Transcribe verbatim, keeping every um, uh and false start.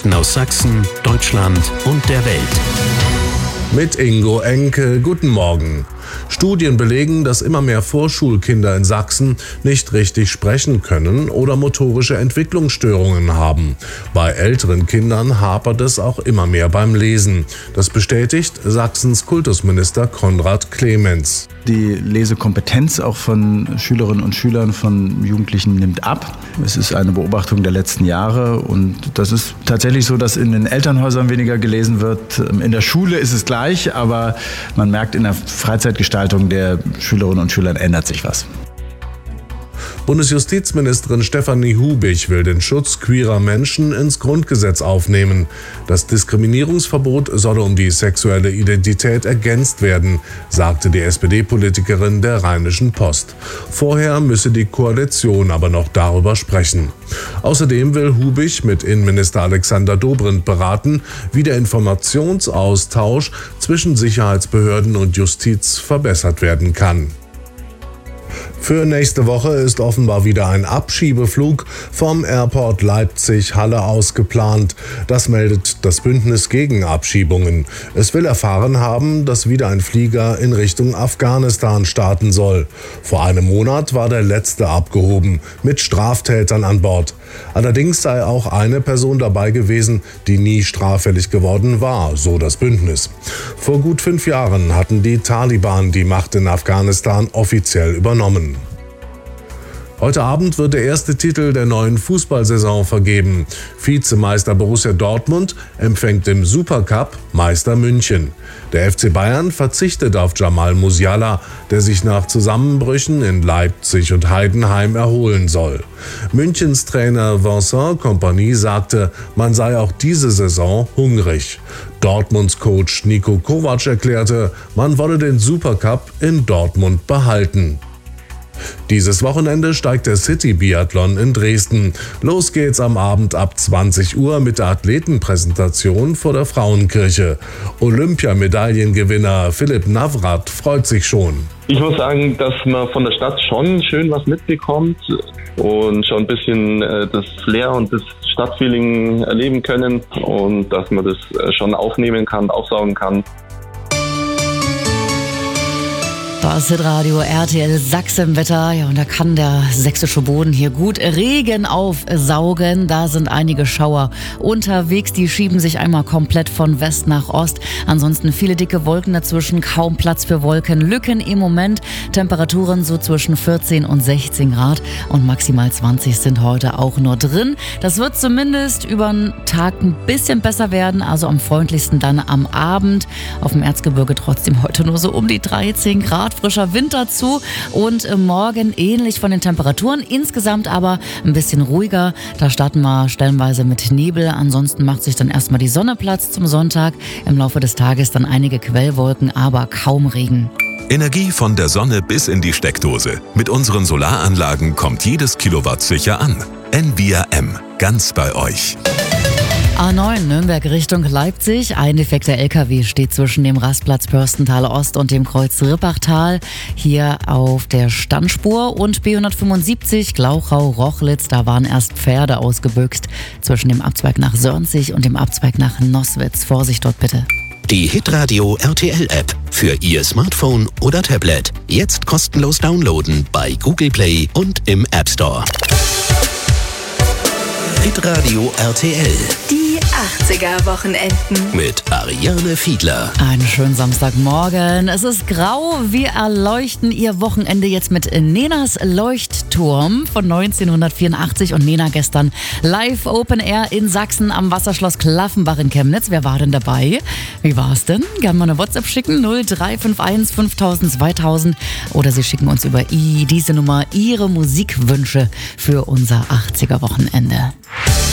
Nachrichten aus Sachsen, Deutschland und der Welt. Mit Ingo Enke, guten Morgen. Studien belegen, dass immer mehr Vorschulkinder in Sachsen nicht richtig sprechen können oder motorische Entwicklungsstörungen haben. Bei älteren Kindern hapert es auch immer mehr beim Lesen. Das bestätigt Sachsens Kultusminister Konrad Clemens. Die Lesekompetenz auch von Schülerinnen und Schülern, von Jugendlichen nimmt ab. Es ist eine Beobachtung der letzten Jahre und das ist tatsächlich so, dass in den Elternhäusern weniger gelesen wird. In der Schule ist es gleich, aber man merkt, in der Freizeitgestaltung der Schülerinnen und Schüler ändert sich was. Bundesjustizministerin Stefanie Hubich will den Schutz queerer Menschen ins Grundgesetz aufnehmen. Das Diskriminierungsverbot solle um die sexuelle Identität ergänzt werden, sagte die S P D-Politikerin der Rheinischen Post. Vorher müsse die Koalition aber noch darüber sprechen. Außerdem will Hubich mit Innenminister Alexander Dobrindt beraten, wie der Informationsaustausch zwischen Sicherheitsbehörden und Justiz verbessert werden kann. Für nächste Woche ist offenbar wieder ein Abschiebeflug vom Airport Leipzig-Halle aus geplant. Das meldet das Bündnis gegen Abschiebungen. Es will erfahren haben, dass wieder ein Flieger in Richtung Afghanistan starten soll. Vor einem Monat war der letzte abgehoben, mit Straftätern an Bord. Allerdings sei auch eine Person dabei gewesen, die nie straffällig geworden war, so das Bündnis. Vor gut fünf Jahren hatten die Taliban die Macht in Afghanistan offiziell übernommen. Heute Abend wird der erste Titel der neuen Fußballsaison vergeben. Vizemeister Borussia Dortmund empfängt im Supercup Meister München. Der F C Bayern verzichtet auf Jamal Musiala, der sich nach Zusammenbrüchen in Leipzig und Heidenheim erholen soll. Münchens Trainer Vincent Kompany sagte, man sei auch diese Saison hungrig. Dortmunds Coach Niko Kovac erklärte, man wolle den Supercup in Dortmund behalten. Dieses Wochenende steigt der City-Biathlon in Dresden. Los geht's am Abend ab zwanzig Uhr mit der Athletenpräsentation vor der Frauenkirche. Olympiamedaillengewinner Philipp Navrat freut sich schon. Ich muss sagen, dass man von der Stadt schon schön was mitbekommt und schon ein bisschen das Flair und das Stadtfeeling erleben können und dass man das schon aufnehmen kann, aufsaugen kann. Das Hitradio R T L Sachsenwetter. Ja, und da kann der sächsische Boden hier gut Regen aufsaugen. Da sind einige Schauer unterwegs. Die schieben sich einmal komplett von West nach Ost. Ansonsten viele dicke Wolken dazwischen. Kaum Platz für Wolkenlücken im Moment. Temperaturen so zwischen vierzehn und sechzehn Grad. Und maximal zwanzig sind heute auch nur drin. Das wird zumindest über den Tag ein bisschen besser werden. Also am freundlichsten dann am Abend. Auf dem Erzgebirge trotzdem heute nur so um die dreizehn Grad. Frischer Wind dazu und morgen ähnlich von den Temperaturen. Insgesamt aber ein bisschen ruhiger. Da starten wir stellenweise mit Nebel. Ansonsten macht sich dann erstmal die Sonne Platz zum Sonntag. Im Laufe des Tages dann einige Quellwolken, aber kaum Regen. Energie von der Sonne bis in die Steckdose. Mit unseren Solaranlagen kommt jedes Kilowatt sicher an. Envia M. Ganz bei euch. A neun Nürnberg Richtung Leipzig. Ein defekter L K W steht zwischen dem Rastplatz Pörstenthaler Ost und dem Kreuz Rippachtal. Hier auf der Standspur. Und B hundertfünfundsiebzig Glauchau-Rochlitz. Da waren erst Pferde ausgebüxt. Zwischen dem Abzweig nach Sörnzig und dem Abzweig nach Noswitz. Vorsicht dort bitte. Die Hitradio R T L-App für Ihr Smartphone oder Tablet. Jetzt kostenlos downloaden bei Google Play und im App Store. Hitradio R T L. Die achtziger-Wochenenden. Mit Ariane Fiedler. Einen schönen Samstagmorgen. Es ist grau. Wir erleuchten Ihr Wochenende jetzt mit Nenas Leuchtturm von neunzehnhundertvierundachtzig. Und Nena gestern live Open Air in Sachsen am Wasserschloss Klaffenbach in Chemnitz. Wer war denn dabei? Wie war es denn? Gerne mal eine WhatsApp schicken. null drei fünf eins fünftausend zweitausend. Oder Sie schicken uns über I, diese Nummer Ihre Musikwünsche für unser achtziger-Wochenende.